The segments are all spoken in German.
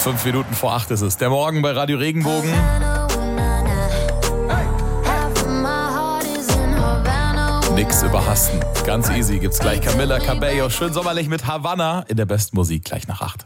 5 Minuten vor 8 ist es. Der Morgen bei Radio Regenbogen. Nix überhasten. Ganz easy. Gibt's gleich Camila Cabello. Schön sommerlich mit Havanna in der besten Musik gleich nach 8.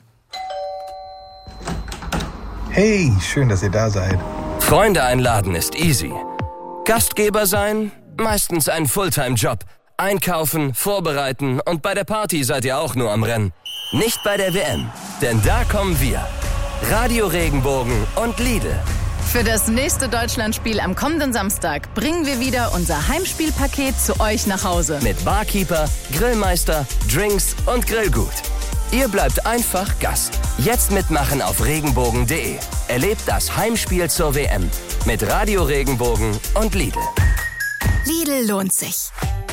Hey, schön, dass ihr da seid. Freunde einladen ist easy. Gastgeber sein? Meistens ein Fulltime-Job. Einkaufen, vorbereiten und bei der Party seid ihr auch nur am Rennen. Nicht bei der WM, denn da kommen wir. Radio Regenbogen und Lidl. Für das nächste Deutschlandspiel am kommenden Samstag bringen wir wieder unser Heimspielpaket zu euch nach Hause. Mit Barkeeper, Grillmeister, Drinks und Grillgut. Ihr bleibt einfach Gast. Jetzt mitmachen auf regenbogen.de. Erlebt das Heimspiel zur WM mit Radio Regenbogen und Lidl. Lidl lohnt sich.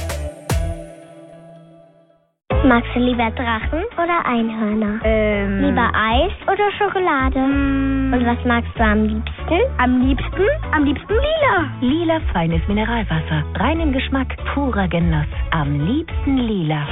Magst du lieber Drachen oder Einhörner? Lieber Eis oder Schokolade? Und was magst du am liebsten? Am liebsten lila. Lila feines Mineralwasser. Reinen Geschmack, purer Genuss. Am liebsten lila.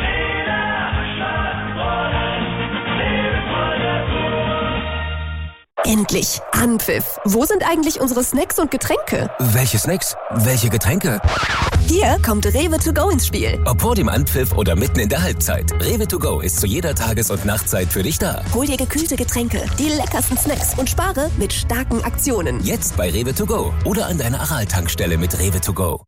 Endlich Anpfiff. Wo sind eigentlich unsere Snacks und Getränke? Welche Snacks? Welche Getränke? Hier kommt Rewe to go ins Spiel. Ob vor dem Anpfiff oder mitten in der Halbzeit. Rewe to go ist zu jeder Tages- und Nachtzeit für dich da. Hol dir gekühlte Getränke, die leckersten Snacks und spare mit starken Aktionen. Jetzt bei Rewe to go oder an deiner Aral-Tankstelle mit Rewe to go.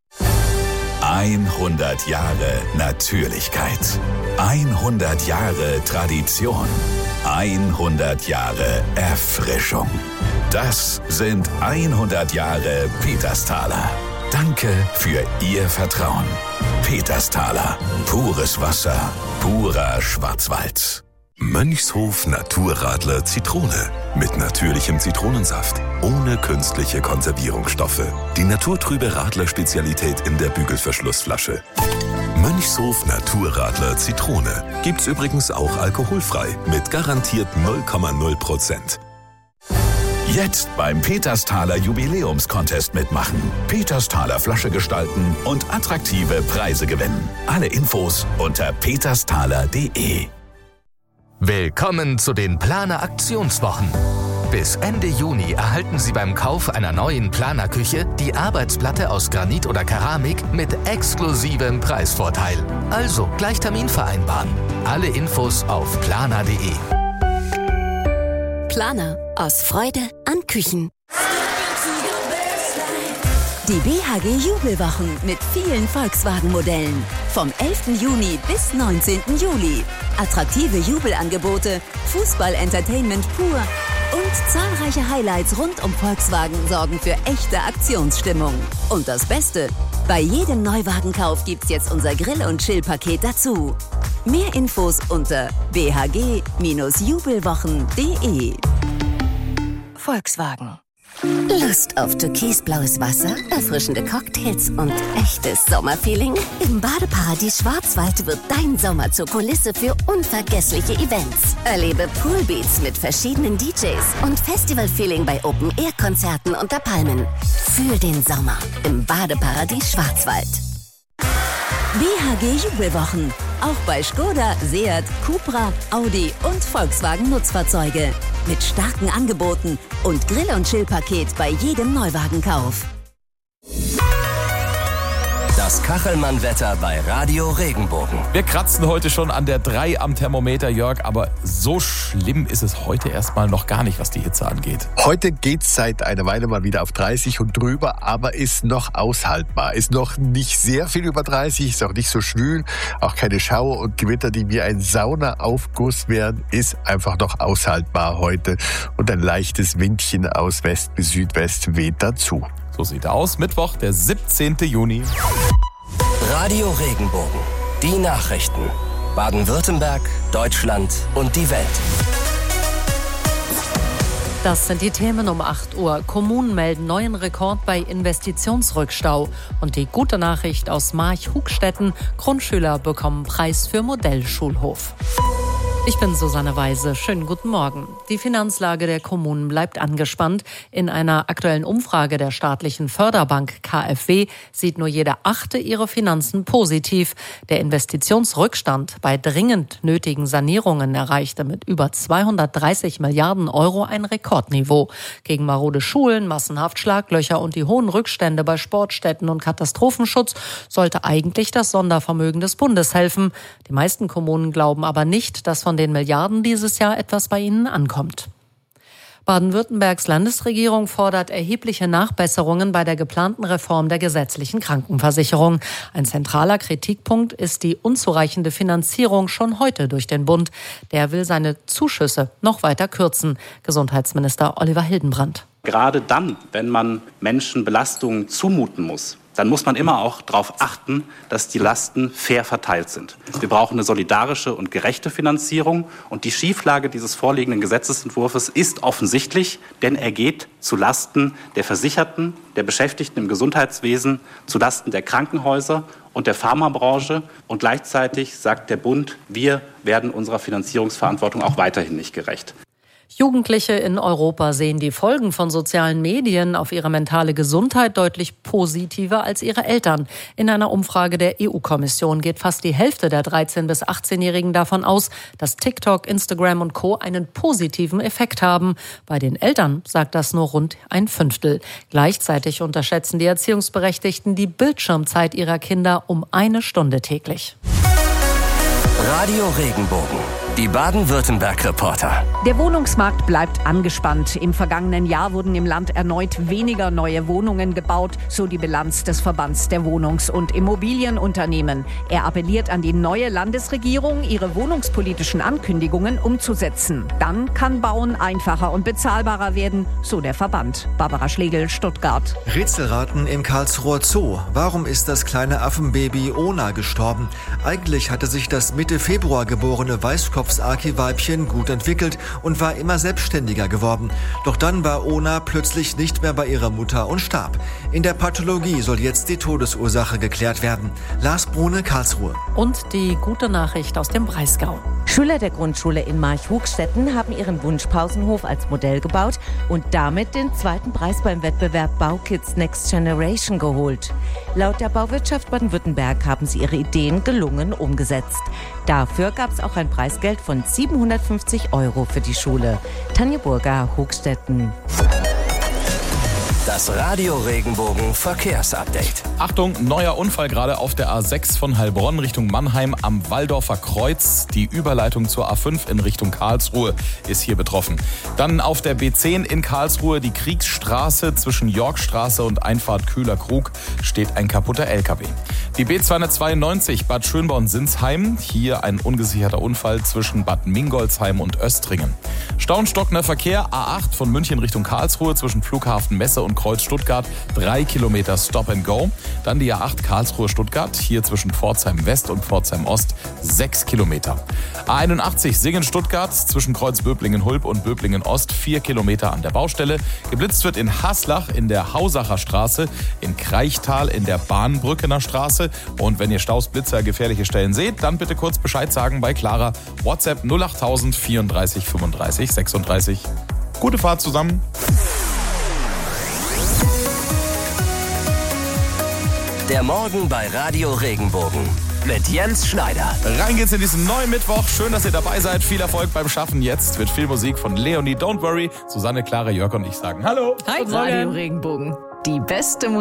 100 Jahre Natürlichkeit. 100 Jahre Tradition. 100 Jahre Erfrischung. Das sind 100 Jahre Petersthaler. Danke für Ihr Vertrauen. Petersthaler. Pures Wasser. Purer Schwarzwald. Mönchshof Naturradler Zitrone. Mit natürlichem Zitronensaft. Ohne künstliche Konservierungsstoffe. Die naturtrübe Radler-Spezialität in der Bügelverschlussflasche. Mönchshof Naturradler Zitrone. Gibt's übrigens auch alkoholfrei. Mit garantiert 0,0%. Jetzt beim Petersthaler Jubiläumscontest mitmachen. Petersthaler Flasche gestalten und attraktive Preise gewinnen. Alle Infos unter petersthaler.de. Willkommen zu den Planer Aktionswochen. Bis Ende Juni erhalten Sie beim Kauf einer neuen Planerküche die Arbeitsplatte aus Granit oder Keramik mit exklusivem Preisvorteil. Also gleich Termin vereinbaren. Alle Infos auf planer.de. Planer. Aus Freude an Küchen. Die BHG Jubelwochen mit vielen Volkswagen-Modellen. Vom 11. Juni bis 19. Juli. Attraktive Jubelangebote, Fußball-Entertainment pur und zahlreiche Highlights rund um Volkswagen sorgen für echte Aktionsstimmung. Und das Beste, bei jedem Neuwagenkauf gibt's jetzt unser Grill- und Chill-Paket dazu. Mehr Infos unter bhg-jubelwochen.de. Volkswagen. Lust auf türkisblaues Wasser, erfrischende Cocktails und echtes Sommerfeeling? Im Badeparadies Schwarzwald wird dein Sommer zur Kulisse für unvergessliche Events. Erlebe Poolbeats mit verschiedenen DJs und Festivalfeeling bei Open-Air-Konzerten unter Palmen. Fühl den Sommer im Badeparadies Schwarzwald. BHG Jubelwochen. Auch bei Skoda, Seat, Cupra, Audi und Volkswagen Nutzfahrzeuge. Mit starken Angeboten und Grill- und Chill-Paket bei jedem Neuwagenkauf. Das Kachelmann-Wetter bei Radio Regenbogen. Wir kratzen heute schon an der 3 am Thermometer, Jörg, aber so schlimm ist es heute erstmal noch gar nicht, was die Hitze angeht. Heute geht's seit einer Weile mal wieder auf 30 und drüber, aber ist noch aushaltbar. Ist noch nicht sehr viel über 30, ist auch nicht so schwül, auch keine Schauer und Gewitter, die wie ein Saunaaufguss wären, ist einfach noch aushaltbar heute. Und ein leichtes Windchen aus West bis Südwest weht dazu. So sieht er aus, Mittwoch, der 17. Juni. Radio Regenbogen. Die Nachrichten. Baden-Württemberg, Deutschland und die Welt. Das sind die Themen um 8 Uhr. Kommunen melden neuen Rekord bei Investitionsrückstau. Und die gute Nachricht aus March-Hugstetten: Grundschüler bekommen Preis für Modellschulhof. Ich bin Susanne Weise. Schönen guten Morgen. Die Finanzlage der Kommunen bleibt angespannt. In einer aktuellen Umfrage der staatlichen Förderbank KfW sieht nur jeder Achte ihre Finanzen positiv. Der Investitionsrückstand bei dringend nötigen Sanierungen erreichte mit über 230 Milliarden Euro ein Rekordniveau. Gegen marode Schulen, massenhaft Schlaglöcher und die hohen Rückstände bei Sportstätten und Katastrophenschutz sollte eigentlich das Sondervermögen des Bundes helfen. Die meisten Kommunen glauben aber nicht, dass von den Milliarden dieses Jahr etwas bei ihnen ankommt. Baden-Württembergs Landesregierung fordert erhebliche Nachbesserungen bei der geplanten Reform der gesetzlichen Krankenversicherung. Ein zentraler Kritikpunkt ist die unzureichende Finanzierung schon heute durch den Bund. Der will seine Zuschüsse noch weiter kürzen. Gesundheitsminister Oliver Hildenbrand. Gerade dann, wenn man Menschen Belastungen zumuten muss, dann muss man immer auch darauf achten, dass die Lasten fair verteilt sind. Wir brauchen eine solidarische und gerechte Finanzierung. Und die Schieflage dieses vorliegenden Gesetzesentwurfs ist offensichtlich, denn er geht zu Lasten der Versicherten, der Beschäftigten im Gesundheitswesen, zu Lasten der Krankenhäuser und der Pharmabranche. Und gleichzeitig sagt der Bund, wir werden unserer Finanzierungsverantwortung auch weiterhin nicht gerecht. Jugendliche in Europa sehen die Folgen von sozialen Medien auf ihre mentale Gesundheit deutlich positiver als ihre Eltern. In einer Umfrage der EU-Kommission geht fast die Hälfte der 13- bis 18-Jährigen davon aus, dass TikTok, Instagram und Co. einen positiven Effekt haben. Bei den Eltern sagt das nur rund ein Fünftel. Gleichzeitig unterschätzen die Erziehungsberechtigten die Bildschirmzeit ihrer Kinder um 1 Stunde täglich. Radio Regenbogen. Die Baden-Württemberg-Reporter. Der Wohnungsmarkt bleibt angespannt. Im vergangenen Jahr wurden im Land erneut weniger neue Wohnungen gebaut, so die Bilanz des Verbands der Wohnungs- und Immobilienunternehmen. Er appelliert an die neue Landesregierung, ihre wohnungspolitischen Ankündigungen umzusetzen. Dann kann Bauen einfacher und bezahlbarer werden, so der Verband. Barbara Schlegel, Stuttgart. Rätselraten im Karlsruher Zoo. Warum ist das kleine Affenbaby Ona gestorben? Eigentlich hatte sich das Mitte Februar geborene Weißkopfsaki-Weibchen gut entwickelt und war immer selbstständiger geworden. Doch dann war Ona plötzlich nicht mehr bei ihrer Mutter und starb. In der Pathologie soll jetzt die Todesursache geklärt werden. Lars Brune, Karlsruhe. Und die gute Nachricht aus dem Breisgau. Schüler der Grundschule in Marchhugstetten haben ihren Wunschpausenhof als Modell gebaut und damit den 2. Preis beim Wettbewerb Baukids Next Generation geholt. Laut der Bauwirtschaft Baden-Württemberg haben sie ihre Ideen gelungen umgesetzt. Dafür gab es auch ein Preisgeld von 750 € für die Schule. Tanja Burger, Hugstetten. Das Radio Regenbogen Verkehrsupdate. Achtung, neuer Unfall gerade auf der A6 von Heilbronn Richtung Mannheim am Walldorfer Kreuz. Die Überleitung zur A5 in Richtung Karlsruhe ist hier betroffen. Dann auf der B10 in Karlsruhe die Kriegsstraße zwischen Yorkstraße und Einfahrt Köhler-Krug steht ein kaputter LKW. Die B292 Bad Schönborn-Sinsheim, hier ein ungesicherter Unfall zwischen Bad Mingolsheim und Östringen. Stauenstockender Verkehr A8 von München Richtung Karlsruhe zwischen Flughafen Messe und Kreuz Stuttgart, 3 Kilometer Stop and Go. Dann die A8 Karlsruhe-Stuttgart, hier zwischen Pforzheim West und Pforzheim Ost, 6 Kilometer. A81 Singen-Stuttgart zwischen Kreuz Böblingen-Hulb und Böblingen-Ost, 4 Kilometer an der Baustelle. Geblitzt wird in Haslach in der Hausacher Straße, in Kreichtal in der Bahnbrückener Straße. Und wenn ihr Staus, Blitzer, gefährliche Stellen seht, dann bitte kurz Bescheid sagen bei Clara. WhatsApp 08000 34 35 36. Gute Fahrt zusammen. Der Morgen bei Radio Regenbogen mit Jens Schneider. Rein geht's in diesen neuen Mittwoch. Schön, dass ihr dabei seid. Viel Erfolg beim Schaffen. Jetzt wird viel Musik von Leonie Don't Worry. Susanne, Clara, Jörg und ich sagen Hallo. Hi, Radio Regenbogen. Die beste Musik.